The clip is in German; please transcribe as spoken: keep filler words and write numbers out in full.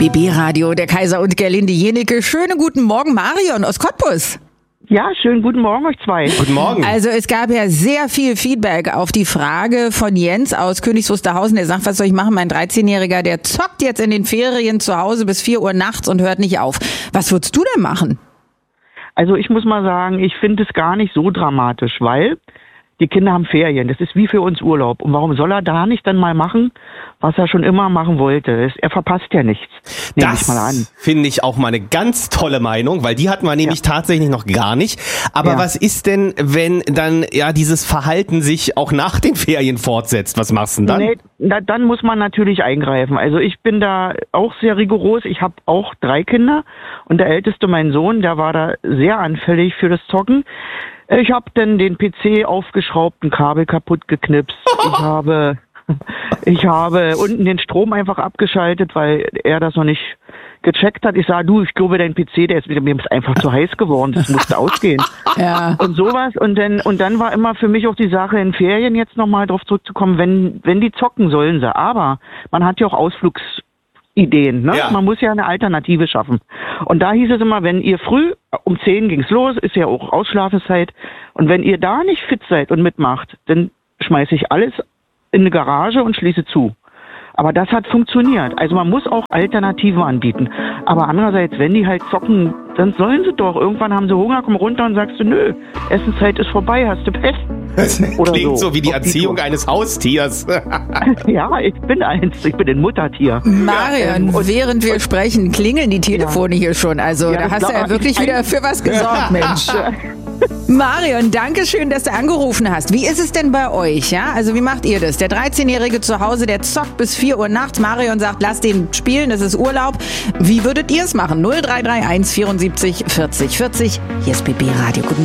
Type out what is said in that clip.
B B-Radio, der Kaiser und Gerlinde Jenecke. Schönen guten Morgen, Marion aus Cottbus. Ja, schönen guten Morgen euch zwei. Guten Morgen. Also es gab ja sehr viel Feedback auf die Frage von Jens aus Königs Wusterhausen. Der sagt, was soll ich machen? Mein dreizehnjähriger, der zockt jetzt in den Ferien zu Hause bis vier Uhr nachts und hört nicht auf. Was würdest du denn machen? Also ich muss mal sagen, ich finde es gar nicht so dramatisch, weil die Kinder haben Ferien. Das ist wie für uns Urlaub. Und warum soll er da nicht dann mal machen, was er schon immer machen wollte? Er verpasst ja nichts, nehme ich mal an. Das finde ich auch mal eine ganz tolle Meinung, weil die hatten wir nämlich ja. tatsächlich noch gar nicht. Aber ja. was ist denn, wenn dann ja dieses Verhalten sich auch nach den Ferien fortsetzt? Was machst du denn dann? Nee, da, dann muss man natürlich eingreifen. Also ich bin da auch sehr rigoros. Ich habe auch drei Kinder und der älteste, mein Sohn, der war da sehr anfällig für das Zocken. Ich habe dann den P C aufgeschraubt, ein Kabel kaputt geknipst. Ich habe, ich habe unten den Strom einfach abgeschaltet, weil er das noch nicht gecheckt hat. Ich sage, du, ich glaube, dein P C, der ist mir ist einfach zu heiß geworden, das musste ausgehen. Ja. Und sowas. Und dann, und dann war immer für mich auch die Sache in Ferien jetzt nochmal drauf zurückzukommen, wenn, wenn die zocken, sollen sie. Aber man hat ja auch Ausflugs Ideen, ne? Ja. Man muss ja eine Alternative schaffen. Und da hieß es immer, wenn ihr früh, um zehn ging's los, ist ja auch Ausschlafenszeit, und wenn ihr da nicht fit seid und mitmacht, dann schmeiße ich alles in eine Garage und schließe zu. Aber das hat funktioniert. Also man muss auch Alternativen anbieten. Aber andererseits, wenn die halt zocken, dann sollen sie doch. Irgendwann haben sie Hunger, komm runter und sagst du, nö, Essenszeit ist vorbei, hast du Pech. Das Oder klingt so, so wie die Auf die Erziehung Tour. eines Haustiers. Ja, ich bin eins, ich bin ein Muttertier. Marion, und- während wir sprechen, klingeln die Telefone hier schon. Also Ja, da das hast du glaub ja ich. wirklich wieder für was gesorgt, Mensch. Marion, danke schön, dass du angerufen hast. Wie ist es denn bei euch? Ja, also wie macht ihr das? Der dreizehnjährige zu Hause, der zockt bis vier Uhr nachts. Marion sagt, lass den spielen, das ist Urlaub. Wie würdet ihr es machen? null drei drei eins vierundsiebzig vierzig vierzig. Hier ist B B Radio. Guten